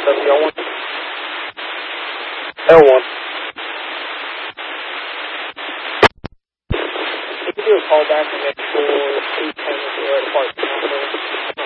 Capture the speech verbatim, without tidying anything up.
W L one. L one. You can do a call back and get for eight ten if you're at a park.